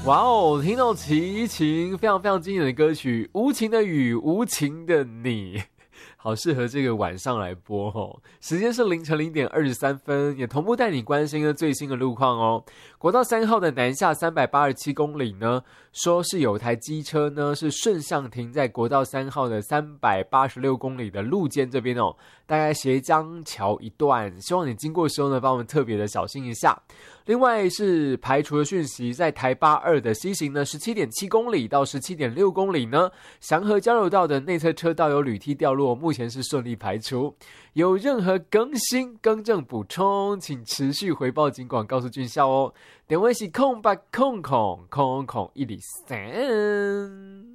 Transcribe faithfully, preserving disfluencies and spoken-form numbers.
哇哦，听到齐秦非常非常经典的歌曲《无情的雨，无情的你》，好适合这个晚上来播哦。时间是凌晨零点二十三分，也同步带你关心了最新的路况哦。国道三号的南下三百八十七公里呢，说是有台机车呢是顺向停在国道三号的三百八十六公里的路肩这边哦，大概斜江桥一段，希望你经过的时候呢，帮我们特别的小心一下。另外是排除的讯息，在台八二的西行呢，十七点七公里到十七点六公里呢，祥和交流道的内侧车道有铝梯掉落，目前是顺利排除。有任何更新、更正、补充，请持续回报警广告诉军校哦。电话是空八空空空空一零三。